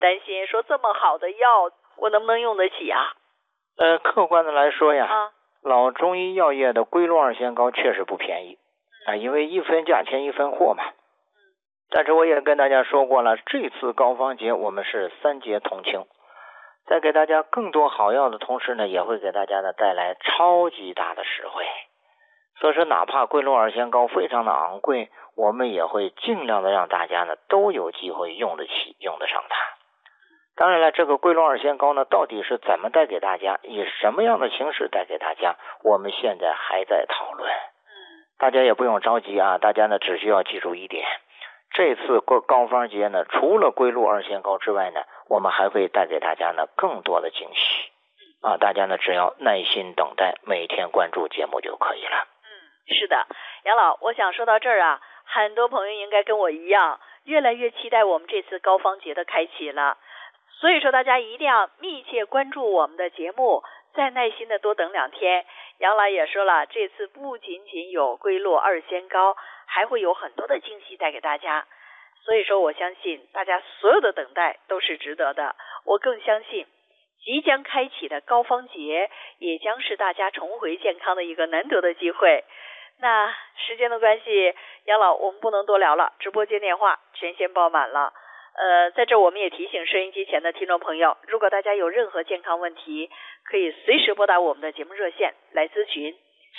担心说这么好的药我能不能用得起啊？ 客观的来说呀， 老中医药业的归路2仙膏确实不便宜因为一分价钱一分货嘛。但是我也跟大家说过了，这次膏方节我们是3节同庆，在给大家更多好药的同时呢，也会给大家呢带来超级大的实惠。所以说哪怕归路2仙膏非常的昂贵，我们也会尽量的让大家呢都有机会用得起用得上它。当然了，这个归路2仙膏呢到底是怎么带给大家，以什么样的形式带给大家，我们现在还在讨论。大家也不用着急大家呢只需要记住一点，这次膏方节呢除了归路2仙膏之外呢，我们还会带给大家呢更多的惊喜大家呢只要耐心等待，每天关注节目就可以了。 是的，杨老，我想说到这儿很多朋友应该跟我一样，越来越期待我们这次膏方节的开启了。所以说大家一定要密切关注我们的节目，再耐心的多等2天。杨老也说了，这次不仅仅有归路2仙膏，还会有很多的惊喜带给大家。所以说我相信大家所有的等待都是值得的。我更相信即将开启的膏方节也将是大家重回健康的一个难得的机会。那时间的关系，杨老我们不能多聊了，直播间电话全线爆满了。在这我们也提醒收音机前的听众朋友，如果大家有任何健康问题，可以随时拨打我们的节目热线来咨询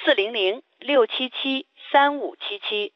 ，400-677-3577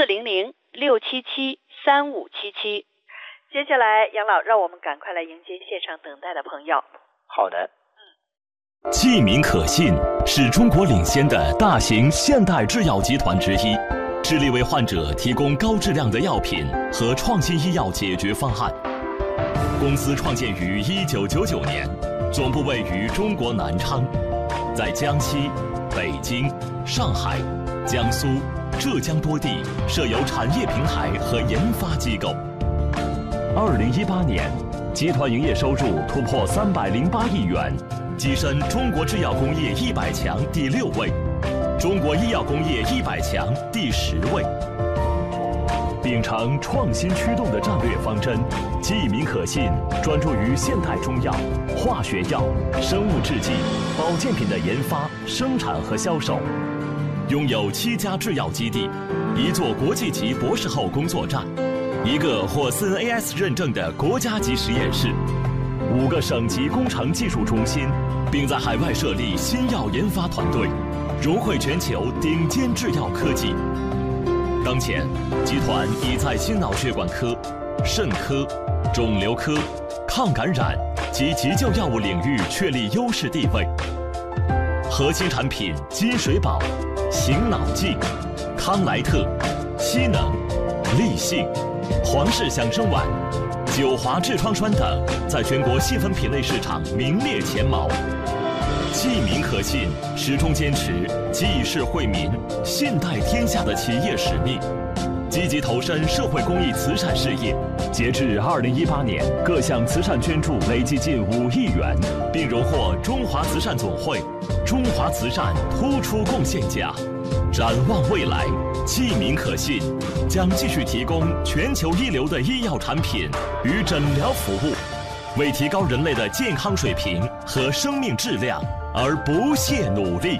400-677-3577。接下来杨老让我们赶快来迎接线上等待的朋友。 好的。 济民可信是中国领先的大型现代制药集团之一，致力为患者提供高质量的药品和创新医药解决方案。公司创建于1999年，总部位于中国南昌，在江西、北京、上海、江苏、浙江多地设有产业平台和研发机构。2018年，集团营业收入突破308亿元，跻身中国制药工业100强第6位，中国医药工业100强第10位。秉承创新驱动的战略方针，济民可信专注于现代中药、化学药、生物制剂、保健品的研发、生产和销售，拥有7家制药基地，1座国际级博士后工作站，1个获CNAS 认证的国家级实验室，5个省级工程技术中心，并在海外设立新药研发团队，融汇全球顶尖制药科技。当前，集团已在心脑血管科、肾科、肿瘤科、抗感染及急救药物领域确立优势地位。核心产品金水宝、醒脑剂、康莱特、西能、立信、皇氏响生丸、九华痔疮栓等，在全国细分品类市场名列前茅。济民可信始终坚持济世惠民、信代天下的企业使命，积极投身社会公益慈善事业。截至2018年，各项慈善捐助累计近5亿元，并荣获中华慈善总会中华慈善突出贡献奖。展望未来，济民可信将继续提供全球一流的医药产品与诊疗服务，为提高人类的健康水平和生命质量而不懈努力。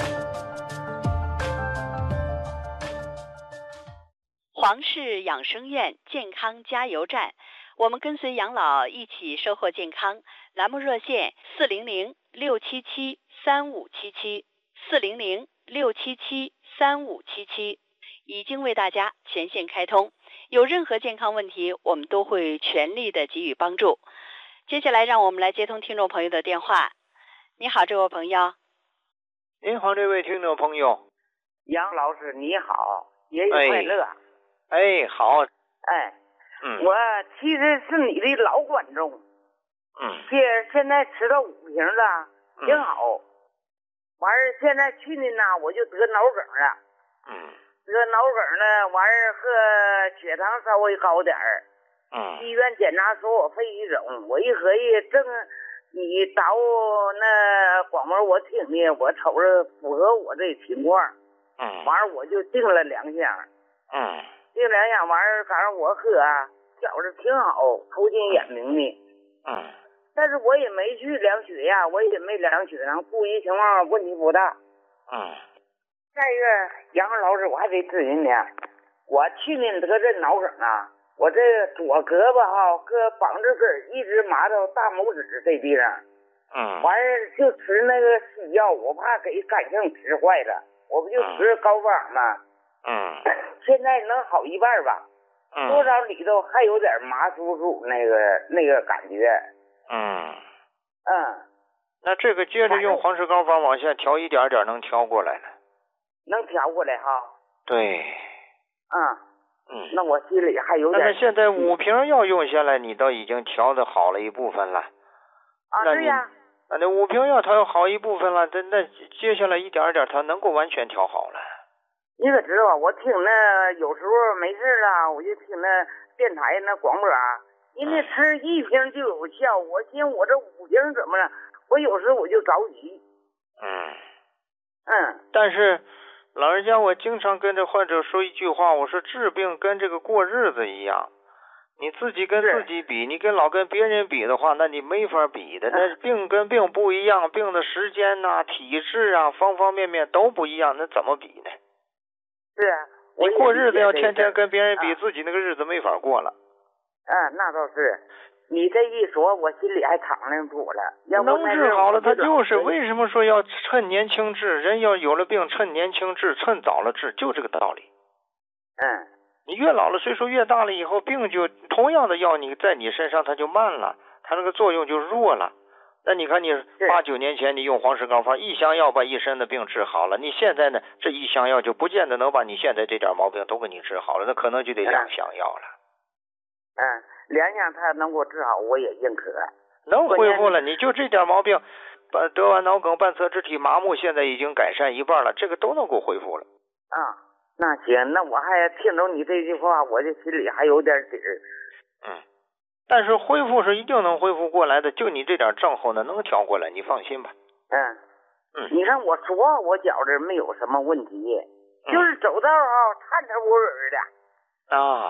皇氏养生院健康加油站，我们跟随养老一起收获健康。栏目热线400-677-3577 400-677-3577，已经为大家全线开通。有任何健康问题，我们都会全力的给予帮助。接下来让我们来接通听众朋友的电话。你好，这位朋友。 您好，这位听众朋友。 杨老师你好，节日快乐。 好。 我其实是你的老观众。现在吃到5瓶了，挺好。完事现在去年呢，我就得脑梗了。得脑梗了，完事和血糖稍微高点儿。医院检查说我肺气肿，我一合计，正你找那广播我听的，我瞅着符合我这情况。完事我就订了2箱。订2箱完事，反正我喝觉着挺好，头清眼明的。 我也没去量血压，我也没量血糖，估计情况问题不大。再一个，杨老师，我还得咨询你，我去年得这脑梗啊，我这左胳膊哈，搁膀子根一直麻到大拇指这地方。完事就吃那个西药，我怕给肝性吃坏了，我不就吃膏方吗？现在能好一半吧。多少里头还有点麻酥酥那个感觉。 那这个接着用黄石膏方往下调一点点，能调过来了。 能调过来哈。对。那我心里还有点。 那现在5瓶药用下来，你倒已经调的好了一部分了。 对呀。 那5瓶药调好一部分了，那接下来一点点，它能够完全调好了。 你可知道，我听那有时候没事了，我就听那电台那广播，人家吃1瓶就有效，我寻我这5瓶怎么了？我有时我就着急。 但是老人家，我经常跟着患者说一句话，我说治病跟这个过日子一样，你自己跟自己比，你老跟别人比的话，那你没法比的。那病跟病不一样，病的时间呐、体质啊，方方面面都不一样，那怎么比呢？ 是啊， 你过日子要天天跟别人比，自己那个日子没法过了。 那倒是。你这一说，我心里还敞亮住了。 能治好了，他就是为什么说要趁年轻治？人要有了病，趁年轻治，趁早了治，就这个道理。你越老了，岁数越大了以后，病就同样的药你在你身上它就慢了，它那个作用就弱了。那你看你8、9年前你用黄石膏方1箱药把一身的病治好了，你现在呢这1箱药就不见得能把你现在这点毛病都给你治好了，那可能就得2箱药了。 2箱他能给我治好，我也认可。 能恢复了，你就这点毛病，得完脑梗、半侧肢体麻木，现在已经改善一半了，这个都能够恢复了。 那行，那我还听着你这句话，我这心里还有点底儿。 但是恢复是一定能恢复过来的，就你这点症候呢，能调过来，你放心吧。 你看我说我觉着没有什么问题，就是走道颤颤巍巍的。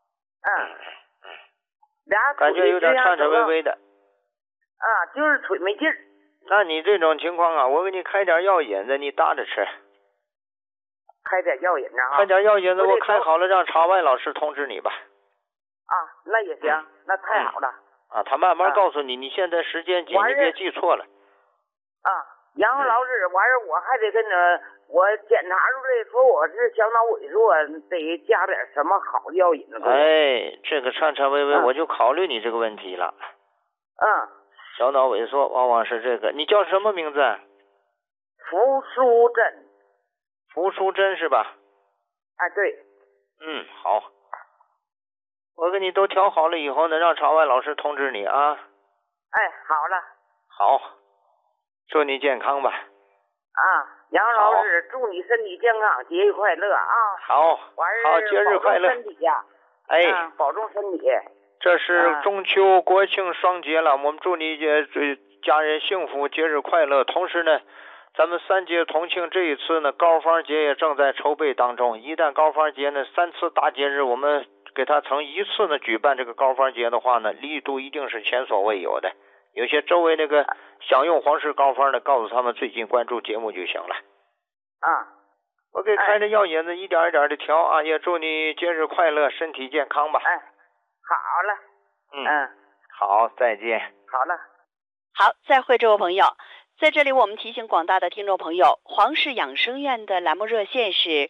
感觉有点颤颤巍巍的。 就是腿没劲儿。 那你这种情况啊，我给你开点药引子，你搭着吃。 开点药引子开点药引子，我开好了，让场外老师通知你吧。 那也行，那太好了。 他慢慢告诉你，你现在时间紧，你别记错了。 然后老师，完事我还得跟着我检查出来说我是小脑萎缩，得加点什么好药引子。 这个颤颤巍巍，我就考虑你这个问题了。小脑萎缩往往是这个。你叫什么名字？ 扶舒珍。 扶舒珍是吧？ 对。 好。我给你都调好了以后呢，让场外老师通知你啊。 好了。 好，祝你健康吧。 杨老师，祝你身体健康，节日快乐啊！ 好，节日快乐。 保重身体呀。保重身体。 这是中秋国庆双节了，我们祝你家人幸福，节日快乐。同时呢，咱们3节同庆这一次呢，膏方节也正在筹备当中。一旦膏方节呢3次大节日，我们给他成一次呢举办这个膏方节的话呢，力度一定是前所未有的。有些周围那个想用黄石膏方的，告诉他们最近关注节目就行了。我给开着药引子一点一点的调也祝你节日快乐，身体健康吧。 好了。 好，再见。 好了。 好，再会，这位朋友。在这里我们提醒广大的听众朋友，黄氏养生院的栏目热线是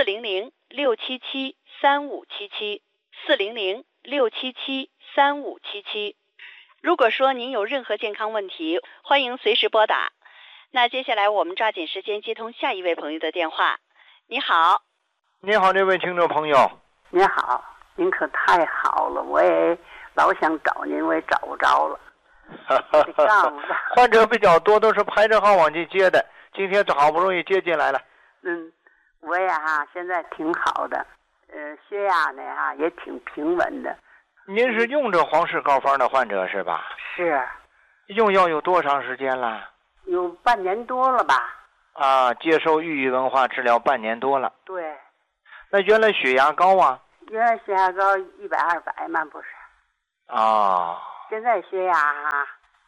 400-677-3577，400-677-3577。如果说您有任何健康问题，欢迎随时拨打。那接下来我们抓紧时间接通下一位朋友的电话。你好。 你好，这位听众朋友。 你好，您可太好了，我也老想找您，我也找不着了。 患者比较多，都是排着号往进接的，今天好不容易接进来了。 我呀现在挺好的，血压呢也挺平稳的。 您是用着黄氏膏方的患者是吧？ 是。 用药有多长时间了？ 有半年多了吧。 接受寓意文化治疗半年多了。 对。 那原来血压高啊？ 原来血压高100、200嘛，不是。 现在血压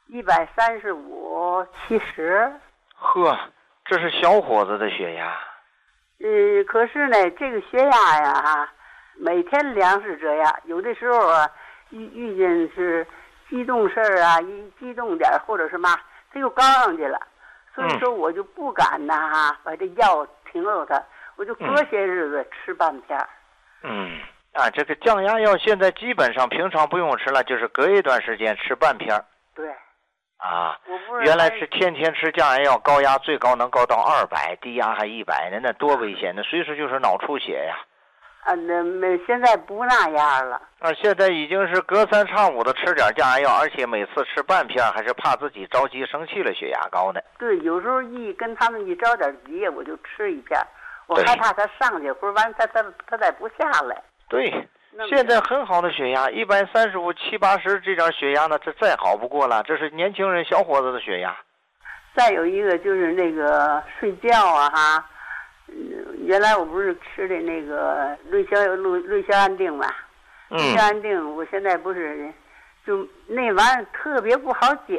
135/70。 呵，这是小伙子的血压。 可是呢，这个血压呀，每天量是这样，有的时候啊，遇见是激动事儿啊，一激动点或者什么，它又高上去了。所以说我就不敢呐，把这药停了它，我就隔些日子吃半片。 这个降压药现在基本上平常不用吃了，就是隔一段时间吃半片。 对。 原来是天天吃降压药，高压最高能高到200，低压还100呢，那多危险！那随时就是脑出血呀。 那现在不那样了。 现在已经是隔3差5的吃点降压药，而且每次吃半片，还是怕自己着急生气了，血压高呢。 对，有时候跟他们着点急，我就吃一片，我害怕他上去，或者完他再不下来。 对，现在很好的血压，135、70-80这点血压呢，这再好不过了，这是年轻人小伙子的血压。 再有一个就是那个睡觉啊哈。原来我不是吃的那个氯硝安定嘛，氯硝安定，我现在不是就那玩意儿特别不好减。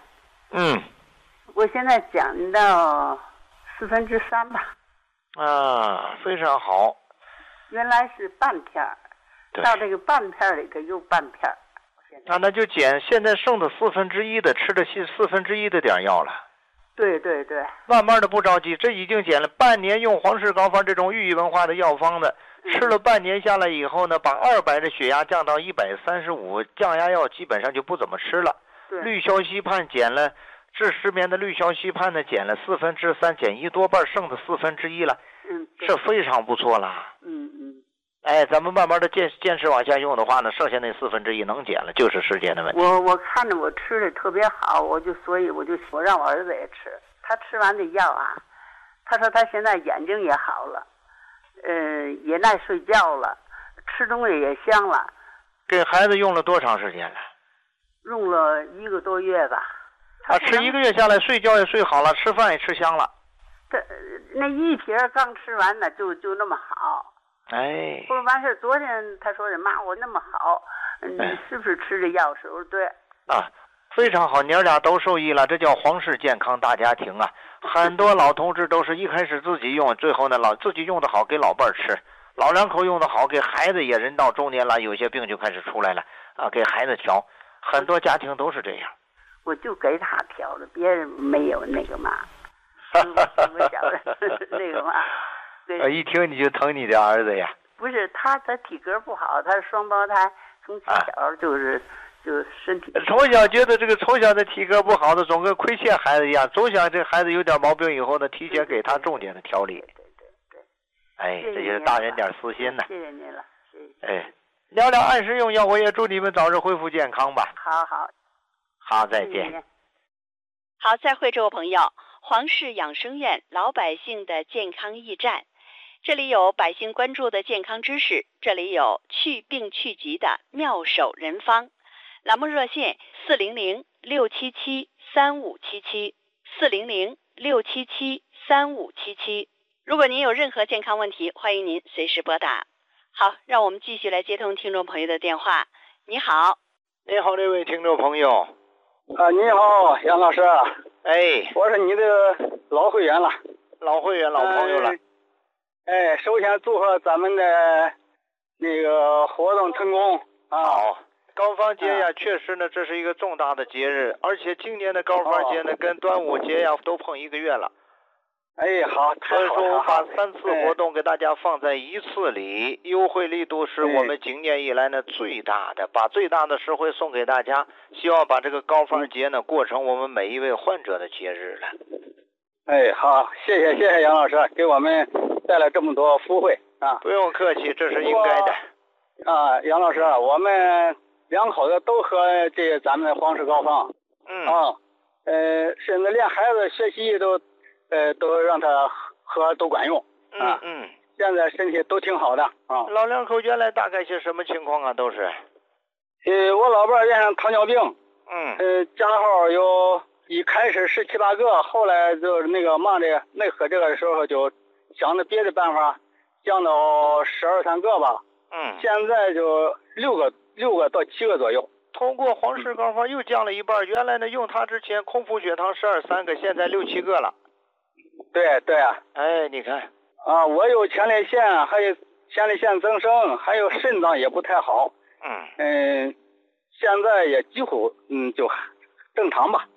我现在减到3/4吧。 非常好。 原来是半片，到这个半片里头又半片。 那就减，现在剩的1/4的，吃的1/4的点药了。 对对对， 慢慢的不着急，这已经减了半年，用皇氏膏方这种寓意文化的药方的，吃了半年下来以后呢，把200的血压降到135，降压药基本上就不怎么吃了。氯硝西泮减了，治失眠的氯硝西泮呢减了3/4，减1多半，剩的1/4了。这非常不错了。咱们慢慢的坚持往下用的话呢，剩下那1/4能减了，就是时间的问题。 我看着我吃的特别好，所以我让我儿子也吃。他吃完这药啊，他说他现在眼睛也好了，也耐睡觉了，吃东西也香了。 给孩子用了多长时间了？ 用了1个多月吧。 吃1个月下来，睡觉也睡好了，吃饭也吃香了。 那一瓶刚吃完呢，就那么好。不是完事，昨天他说的妈，我那么好，你是不是吃这药？我说对。 非常好，娘俩都受益了，这叫皇氏健康大家庭啊！很多老同志都是一开始自己用，最后呢自己用的好给老伴儿吃，老两口用的好给孩子也人到中年了，有些病就开始出来了给孩子调，很多家庭都是这样。 我就给他调的，别人没有那个嘛。我想着那个嘛。 一听你就疼你的儿子呀？ 不是，他体格不好，他是双胞胎，从小就身体。 从小觉得这个从小的体格不好的，总跟亏欠孩子一样，总想这孩子有点毛病以后呢，提前给他重点的调理。对。这就是大人点私心呢。 谢谢您了，谢谢。 聊聊按时用药，我也祝你们早日恢复健康吧。好，再见。 好，再会，这位朋友。皇氏养生院老百姓的健康驿站。这里有百姓关注的健康知识，这里有去病去疾的妙手人方。栏目热线400-677-3577，400-677-3577。如果您有任何健康问题，欢迎您随时拨打。好，让我们继续来接通听众朋友的电话。你好。 你好，这位听众朋友。 你好，杨老师。我是你的老会员了。 老会员，老朋友了。 首先祝贺咱们的那个活动成功啊！ 好，高方节呀，确实呢，这是一个重大的节日，而且今年的高方节呢，跟端午节呀都碰1个月了。 好，太好了。 所以说我把3次活动给大家放在1次里，优惠力度是我们今年以来呢最大的，把最大的实惠送给大家，希望把这个高方节呢过成我们每一位患者的节日了。 好，谢谢杨老师给我们带来这么多福惠啊！ 不用客气，这是应该的。 杨老师，我们两口子都喝这咱们的皇氏膏方。甚至连孩子学习都让他喝都管用。现在身体都挺好的啊。 老两口原来大概些什么情况啊？都是。 我老伴原上糖尿病。家号有。一开始17、18个，后来就是那个忙着内科这个时候就想着别的办法，降到12、13个吧。现在就6个到7个左右。 通过黄氏膏方又降了一半，原来呢用它之前空腹血糖12-3个，现在6、7个了。 对对啊。 哎，你看啊，我有前列腺，还有前列腺增生，还有肾脏也不太好。现在也几乎就正常吧。